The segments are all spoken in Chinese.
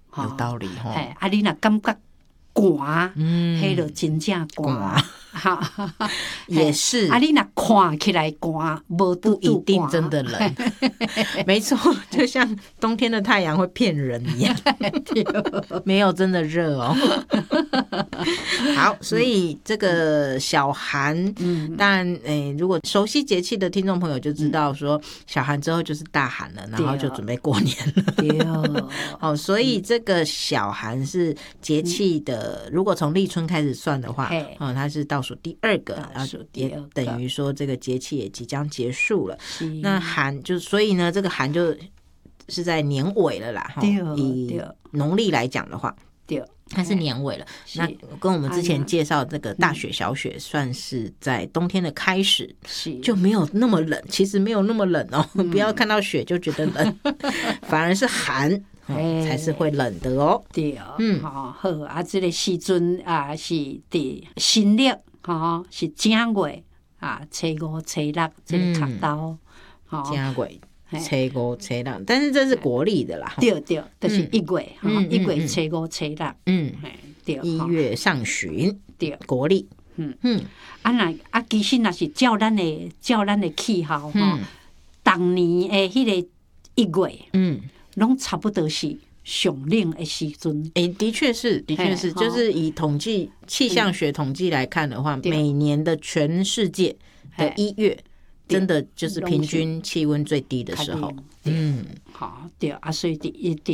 有道理吼。 啊，你若感觉寒，迄就真正寒。 也是啊，你若看起来寒，无不一定真的冷。没错，就像冬天的太阳会骗人一样，没有真的热哦。好，所以这个小寒，当然，如果熟悉节气的听众朋友就知道说，小寒之后就是大寒了，然后就准备过年了。哦，所以这个小寒是节气的，如果从立春开始算的话，它是倒数第2个，然后也等于说这个节气也即将结束了。那寒就所以呢，这个寒就是在年尾了啦。以农历来讲的话，它是年尾了。那跟我们之前介绍这个大雪小雪，算是在冬天的开始，就没有那么冷。其实没有那么冷哦，不要看到雪就觉得冷，反而是寒。才是会冷的哦。 对，好啊，这个时阵啊是伫新历，是正月啊，初5、初6这个卡刀， 正月、初5、初6，但是这是国历的啦。 对，就是1月，1月初5、初6， 对，1月上旬，对，国历， 其实那是照咱的气候当年的迄个1月，拢差不多是上冷的时阵。 的确是，就是以统计气象学统计来看的话，每年的全世界的1月，真的就是平均气温最低的时候。 好，对啊，所以第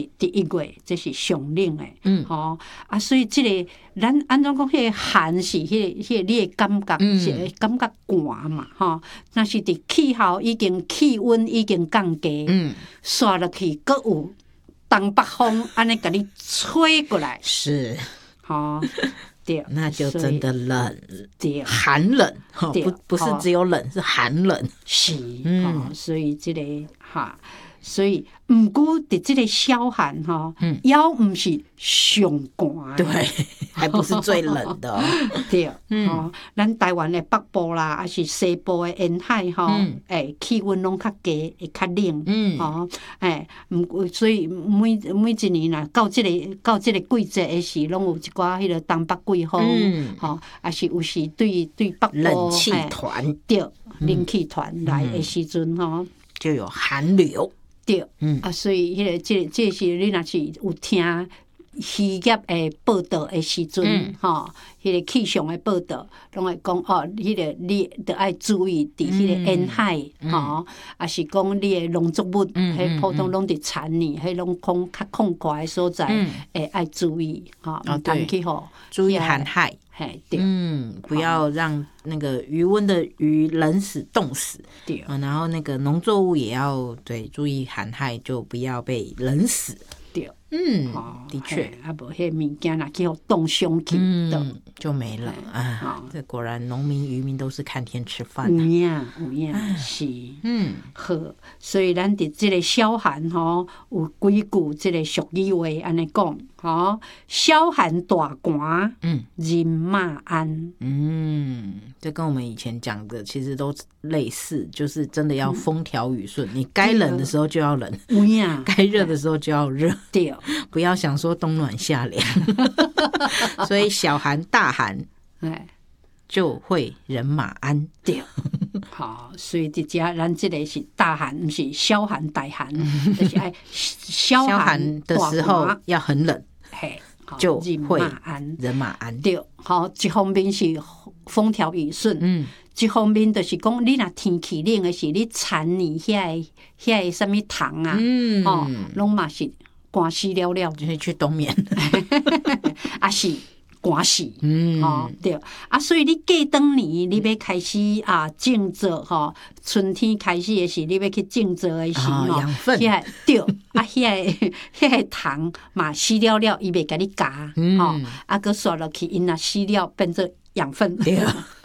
1月这是上冷的，所以这个咱按怎讲，迄个寒是迄个你的感觉，是会感觉寒嘛，那是伫气候气温已经降低，刷落去，搁有东北风安尼甲你吹过来， 是， 对， 那就真的冷， 对， 寒冷，不是只有冷，是寒冷， 是，所以这个所以毋过伫这个小寒也毋是上寒， 对，还不是最冷的对，咱台湾的北部啦，还是西部的沿海气温拢较低，会较冷，毋过所以每一年啦，到这个季节的时，拢有一寡迄个东北季风，还是有时对北部冷气团， 对，冷气团来的时阵就有寒流。 对，所以迄个这是你若是有听渔业的报道的时阵，迄个气象的报道，拢会讲迄个你得爱注意伫迄个沿海，也是讲你的农作物，迄普通拢伫产年，迄拢较空旷的所在，会爱注意，毋通去注意寒害。 对， 不要让那个余温的鱼冷死、冻死。对，然后那个农作物也要注意寒害，就不要被冷死。对，的确， 无迄物件若去冻伤去， 就没了啊。这果然农民渔民都是看天吃饭。 有影是，好，所以咱伫这个小寒有几句这个俗语话安尼讲。小寒大寒，人马安。 这跟我们以前讲的其实都类似，就是真的要风调雨顺，你该冷的时候就要冷，该热的时候就要热，对，不要想说冬暖夏凉。所以小寒大寒，就会人马安。对。 好，所以咱这个是大寒，不是小寒大寒，就是小寒的时候要很冷，就会人马安。 对，一方面是风调雨顺，一方面就是讲你若天气冷的时，你产年遐个什么糖啊，拢嘛是寒死了， 就是去冬眠， 啊是。寒死，对所以你过当年你要开始种植春天开始的时，你要去种植的时养分， 对迄个糖嘛死了，伊袂甲你夹，佮刷落去，因若死了变做养分，对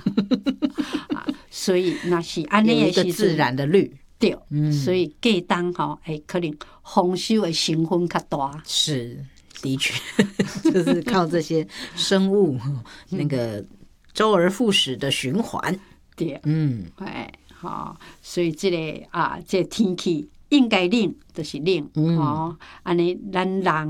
所以若是安尼的时， 有一个自然的律。 对，所以过冬可能丰收的成分较大， 是。的确，就是靠这些生物那个周而复始的循环。 对，所以这个这天气应该冷就是冷，安尼咱人。